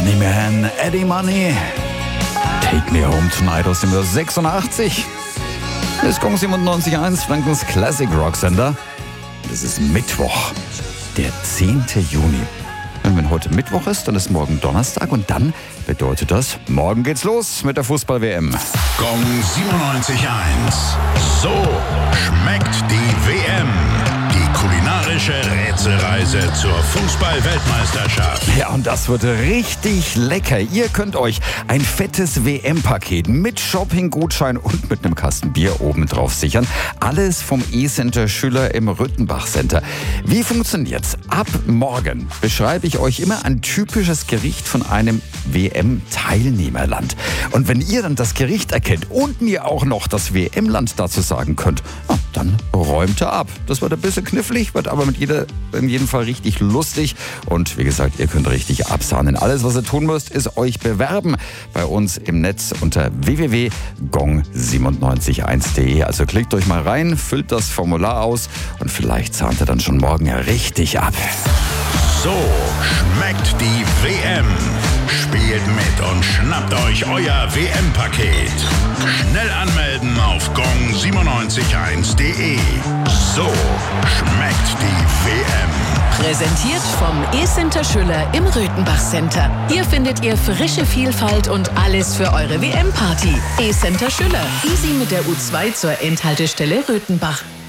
Moneyman, Eddie Money. Take Me Home Tonight aus dem Jahr 86. Das ist Gong 97.1, Frankens Classic Rock Sender. Es ist Mittwoch, der 10. Juni. Und wenn heute Mittwoch ist, dann ist morgen Donnerstag und dann bedeutet das, morgen geht's los mit der Fußball-WM. Gong 97.1. So schmeckt die WM. Die kulinarische Rätselreise zur Fußball-Weltmeisterschaft. Ja, und das wird richtig lecker. Ihr könnt euch ein fettes WM-Paket mit Shopping-Gutschein und mit einem Kasten Bier obendrauf sichern. Alles vom E-Center Schüller im Rüttenbach Center. Wie funktioniert's? Ab morgen beschreibe ich euch immer ein typisches Gericht von einem WM-Teilnehmerland. Und wenn ihr dann das Gericht erkennt und mir auch noch das WM-Land dazu sagen könnt, dann räumt ihr ab. Das wird ein bisschen knifflig, wird aber in jedem Fall richtig lustig. Und wie gesagt, ihr könnt richtig absahnen. Alles, was ihr tun müsst, ist euch bewerben bei uns im Netz unter www.gong971.de. Also klickt euch mal rein, füllt das Formular aus und vielleicht zahnt ihr dann schon morgen richtig ab. So schmeckt die WM. Spielt mit und schnappt euch euer WM-Paket. Schnell anmelden auf gong971.de. So schmeckt die WM. Präsentiert vom E-Center Schüller im Röthenbach Center. Hier findet ihr frische Vielfalt und alles für eure WM-Party. E-Center Schüller. Easy mit der U2 zur Endhaltestelle Röthenbach.